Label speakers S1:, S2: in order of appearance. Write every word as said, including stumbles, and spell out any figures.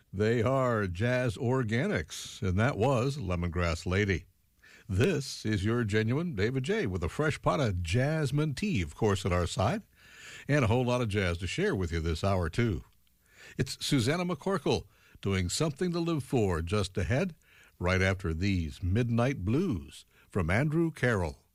S1: They are Jazz Organics, and that was Lemongrass Lady. This is your genuine David J. with a fresh pot of jasmine tea, of course, at our side, and a whole lot of jazz to share with you this hour, too. It's Susanna McCorkle doing Something to Live For just ahead, right after these Midnight Blues from Andrew Carroll.